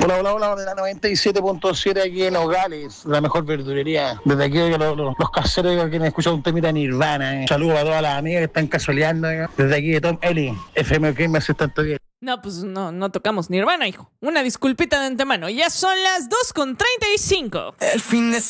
Hola, hola, hola, de la 97.7 aquí en Nogales, la mejor verdulería. Desde aquí, oiga, los caseros oiga, que me escuchan un temita Nirvana. Saludos a todas las amigas que están casualeando. Oiga. Desde aquí de Tom Eli, FM que me hace tanto bien. No, pues no tocamos Nirvana, hijo. Una disculpita de antemano. Ya son las 2:35. El fin de